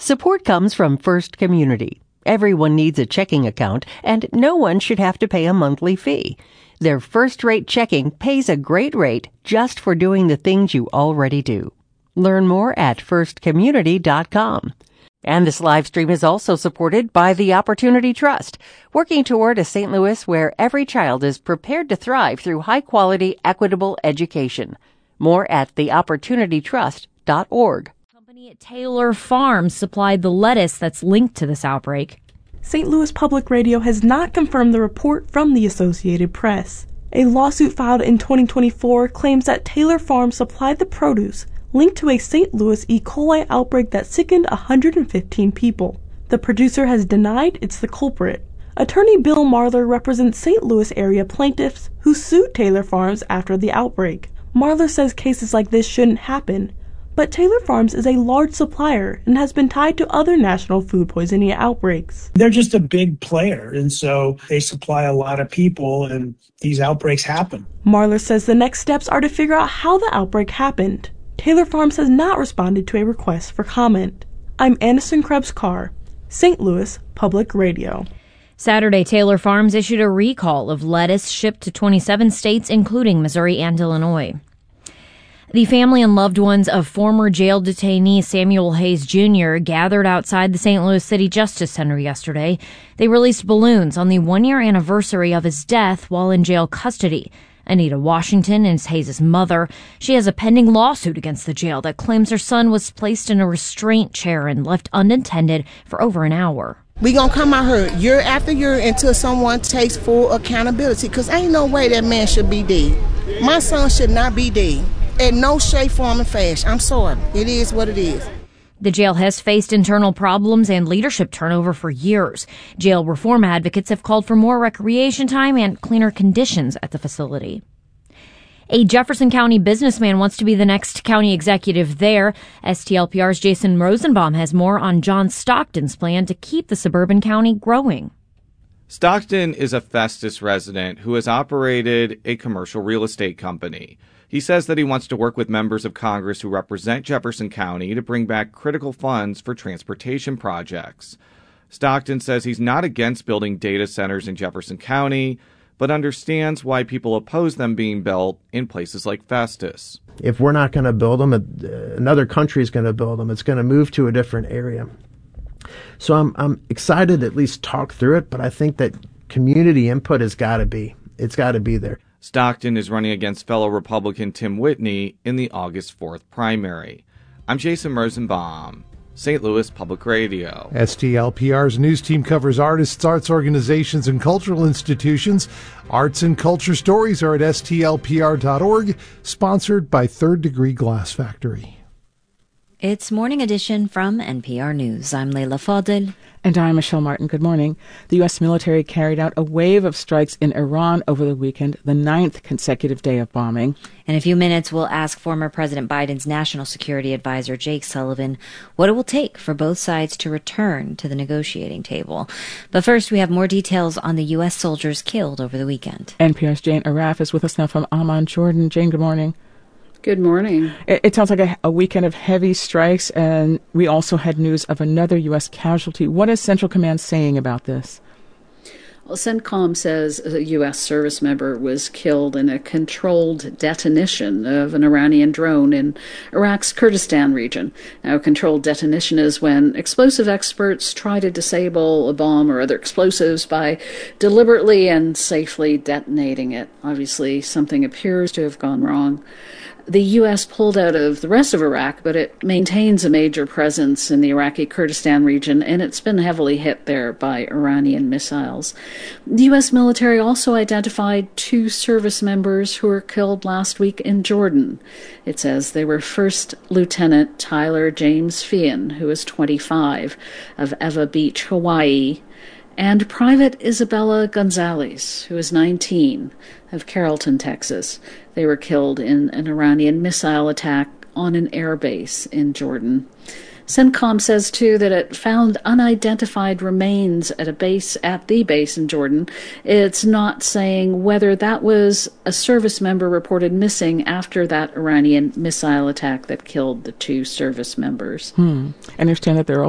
Support comes from First Community. Everyone needs a checking account, and no one should have to pay a monthly fee. Their first-rate checking pays a great rate just for doing the things you already do. Learn more at firstcommunity.com. And this live stream is also supported by the Opportunity Trust, working toward a St. Louis where every child is prepared to thrive through high-quality, equitable education. More at theopportunitytrust.org. Company at Taylor Farms supplied the lettuce that's linked to this outbreak. St. Louis Public Radio has not confirmed the report from the Associated Press. A lawsuit filed in 2024 claims that Taylor Farms supplied the produce linked to a St. Louis E. coli outbreak that sickened 115 people. The producer has denied it's the culprit. Attorney Bill Marler represents St. Louis area plaintiffs who sued Taylor Farms after the outbreak. Marler says cases like this shouldn't happen, but Taylor Farms is a large supplier and has been tied to other national food poisoning outbreaks. They're just a big player, and so they supply a lot of people, and these outbreaks happen. Marler says the next steps are to figure out how the outbreak happened. Taylor Farms has not responded to a request for comment. I'm Anderson Krebs-Carr, St. Louis Public Radio. Saturday, Taylor Farms issued a recall of lettuce shipped to 27 states, including Missouri and Illinois. The family and loved ones of former jail detainee Samuel Hayes Jr. gathered outside the St. Louis City Justice Center yesterday. They released balloons on the one-year anniversary of his death while in jail custody. Anita Washington is Hayes' mother. She has a pending lawsuit against the jail that claims her son was placed in a restraint chair and left unattended for over an hour. We gonna come out here year after year until someone takes full accountability, because ain't no way that man should be dead. My son should not be dead. In no shape, form, and fashion. I'm sorry. It is what it is. The jail has faced internal problems and leadership turnover for years. Jail reform advocates have called for more recreation time and cleaner conditions at the facility. A Jefferson County businessman wants to be the next county executive there. STLPR's Jason Rosenbaum has more on John Stockton's plan to keep the suburban county growing. Stockton is a Festus resident who has operated a commercial real estate company. He says that he wants to work with members of Congress who represent Jefferson County to bring back critical funds for transportation projects. Stockton says he's not against building data centers in Jefferson County, but understands why people oppose them being built in places like Festus. If we're not going to build them, another country is going to build them. It's going to move to a different area. So I'm excited to at least talk through it, but I think that community input has got to be. It's got to be there. Stockton is running against fellow Republican Tim Whitney in the August 4th primary. I'm Jason Rosenbaum, St. Louis Public Radio. STLPR's news team covers artists, arts organizations, and cultural institutions. Arts and culture stories are at stlpr.org, sponsored by Third Degree Glass Factory. It's Morning Edition from NPR News. I'm Leila Fadel. And I'm Michelle Martin. Good morning. The U.S. military carried out a wave of strikes in Iran over the weekend, the 9th consecutive day of bombing. In a few minutes, we'll ask former President Biden's national security advisor, Jake Sullivan, what it will take for both sides to return to the negotiating table. But first, we have more details on the U.S. soldiers killed over the weekend. NPR's Jane Araf is with us now from Amman, Jordan. Jane, good morning. Good morning. It sounds like a weekend of heavy strikes, and we also had news of another U.S. casualty. What is Central Command saying about this? Well, CENTCOM says a U.S. service member was killed in a controlled detonation of an Iranian drone in Iraq's Kurdistan region. Now, controlled detonation is when explosive experts try to disable a bomb or other explosives by deliberately and safely detonating it. Obviously, something appears to have gone wrong. The U.S. pulled out of the rest of Iraq, but it maintains a major presence in the Iraqi Kurdistan region, and it's been heavily hit there by Iranian missiles. The U.S. military also identified 2 service members who were killed last week in Jordan. It says they were First Lieutenant Tyler James Feehan, who is 25, of Eva Beach, Hawaii, and Private Isabella Gonzalez, who is 19, of Carrollton, Texas. They were killed in an Iranian missile attack on an air base in Jordan. CENTCOM says, too, that it found unidentified remains at the base in Jordan. It's not saying whether that was a service member reported missing after that Iranian missile attack that killed the 2 service members. I understand that there are